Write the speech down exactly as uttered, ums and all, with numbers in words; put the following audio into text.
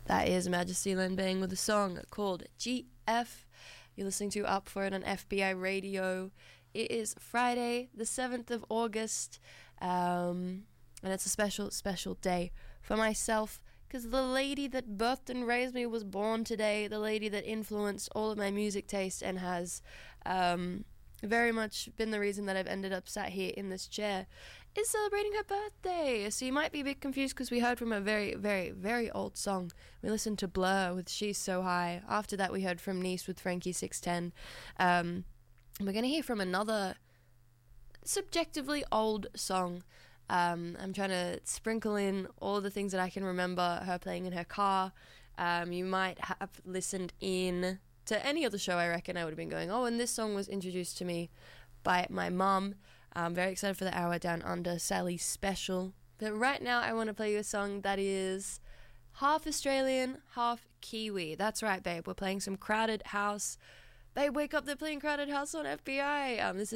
That is Majesty Lenbang with a song called G F. You're listening to Up For It on F B I Radio. It is Friday, the seventh of August, um, and it's a special, special day for myself because the lady that birthed and raised me was born today, the lady that influenced all of my music taste and has um, very much been the reason that I've ended up sat here in this chair, is celebrating her birthday. So you might be a bit confused because we heard from a very, very, very old song. We listened to Blur with She's So High. After that we heard from Nice with Frankie six ten. Um, and we're going to hear from another subjectively old song. Um, I'm trying to sprinkle in all the things that I can remember her playing in her car. Um, you might have listened in to any other show, I reckon I would have been going, oh, and this song was introduced to me by my mum. I'm very excited for the Hour Down Under Sally special. But right now I want to play you a song that is half Australian, half Kiwi. That's right, babe. We're playing some Crowded House. Babe, wake up, they're playing Crowded House on F B I. Um, this is